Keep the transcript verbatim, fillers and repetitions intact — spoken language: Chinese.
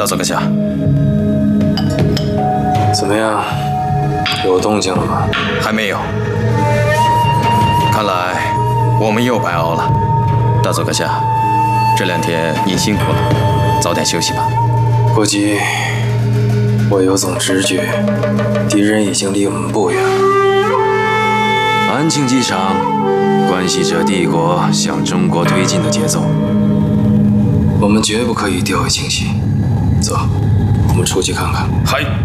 大佐阁下， 怎么样？有动静了吗？ 还没有。看来我们又白熬了。大佐阁下，这两天您辛苦了，早点休息吧。 不急，我有种直觉，敌人已经离我们不远了。安庆机场关系着帝国向中国推进的节奏，我们绝不可以掉以轻心。走，我们出去看看。 嗨。